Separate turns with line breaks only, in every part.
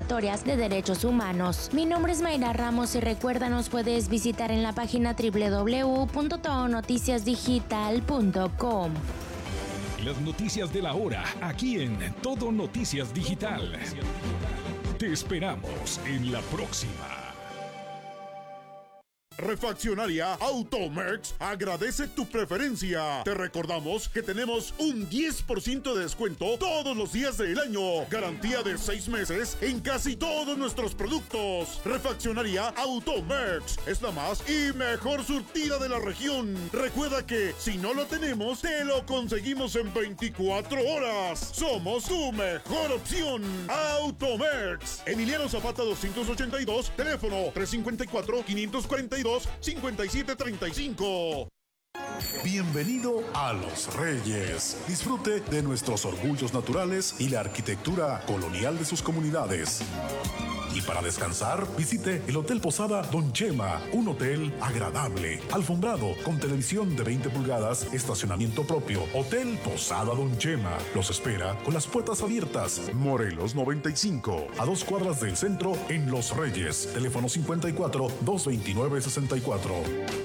violatorias de derechos humanos. Mi nombre es Mayra Ramos y recuerda, nos puedes visitar en la página www.todonoticiasdigital.com.
Las noticias de la hora, aquí en Todo Noticias Digital. Te esperamos en la próxima.
Refaccionaria Automex agradece tu preferencia. Te recordamos que tenemos un 10% de descuento todos los días del año. Garantía de 6 meses en casi todos nuestros productos. Refaccionaria Automex es la más y mejor surtida de la región. Recuerda que si no lo tenemos, te lo conseguimos en 24 horas. Somos tu mejor opción. Automex. Emiliano Zapata 282, teléfono 354-542-5735.
Bienvenido a Los Reyes. Disfrute de nuestros orgullos naturales y la arquitectura colonial de sus comunidades. Y para descansar, visite el Hotel Posada Don Chema, un hotel agradable, alfombrado, con televisión de 20 pulgadas, estacionamiento propio. Hotel Posada Don Chema los espera con las puertas abiertas. Morelos 95, a 2 cuadras del centro en Los Reyes. Teléfono 54-229-64.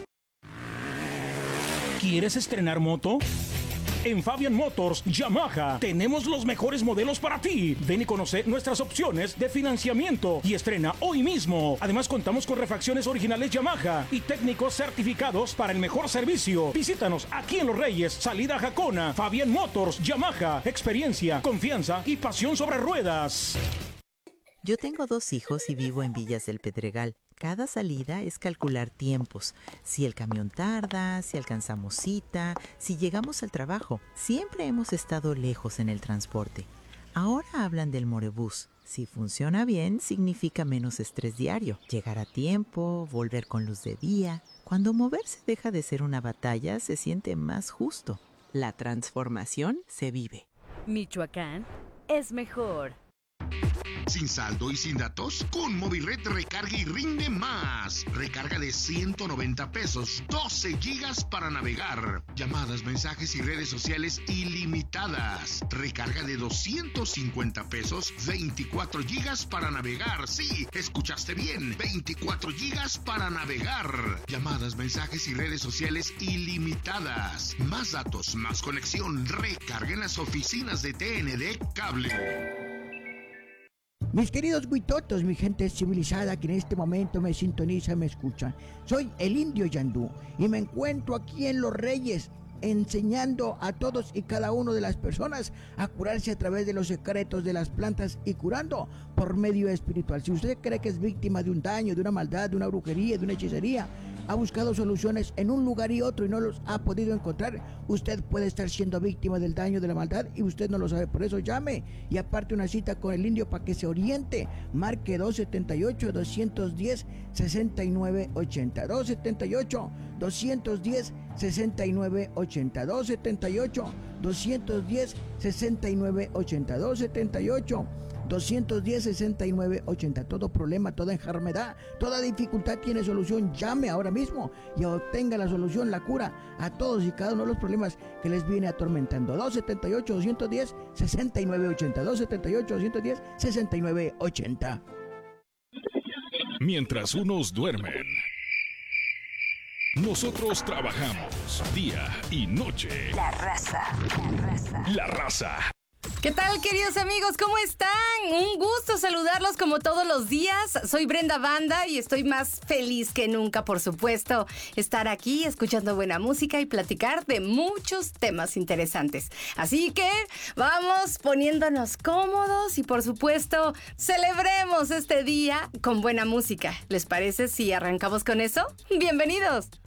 ¿Quieres estrenar moto? En Fabian Motors Yamaha tenemos los mejores modelos para ti. Ven y conoce nuestras opciones de financiamiento y estrena hoy mismo. Además, contamos con refacciones originales Yamaha y técnicos certificados para el mejor servicio. Visítanos aquí en Los Reyes, salida Jacona. Fabian Motors Yamaha, experiencia, confianza y pasión sobre ruedas.
Yo tengo 2 hijos y vivo en Villas del Pedregal. Cada salida es calcular tiempos, si el camión tarda, si alcanzamos cita, si llegamos al trabajo. Siempre hemos estado lejos en el transporte. Ahora hablan del Morebús. Si funciona bien, significa menos estrés diario. Llegar a tiempo, volver con luz de día. Cuando moverse deja de ser una batalla, se siente más justo. La transformación se vive.
Michoacán es mejor.
¿Sin saldo y sin datos? Con Movilred recarga y rinde más. Recarga de 190 pesos, 12 gigas para navegar. Llamadas, mensajes y redes sociales ilimitadas. Recarga de 250 pesos, 24 gigas para navegar. Sí, escuchaste bien, 24 gigas para navegar. Llamadas, mensajes y redes sociales ilimitadas. Más datos, más conexión. Recarga en las oficinas de TND Cable.
Mis queridos huitotos, mi gente civilizada que en este momento me sintoniza y me escucha. Soy el Indio Yandú y me encuentro aquí en Los Reyes enseñando a todos y cada uno de las personas a curarse a través de los secretos de las plantas y curando por medio espiritual. Si usted cree que es víctima de un daño, de una maldad, de una brujería, de una hechicería, ha buscado soluciones en un lugar y otro y no los ha podido encontrar, usted puede estar siendo víctima del daño, de la maldad y usted no lo sabe. Por eso llame y aparte una cita con el Indio para que se oriente. Marque 278-210-6980. 278-210-6980. 278-210-6980. 210-6980. Todo problema, toda enfermedad, toda dificultad tiene solución. Llame ahora mismo y obtenga la solución, la cura a todos y cada uno de los problemas que les viene atormentando. 278-210-6980. 278-210-6980.
Mientras unos duermen, nosotros trabajamos día y noche.
La raza.
La raza.
¿Qué tal, queridos amigos? ¿Cómo están? Un gusto saludarlos como todos los días. Soy Brenda Banda y estoy más feliz que nunca, por supuesto, estar aquí escuchando buena música y platicar de muchos temas interesantes. Así que vamos poniéndonos cómodos y, por supuesto, celebremos este día con buena música. ¿Les parece si arrancamos con eso? ¡Bienvenidos!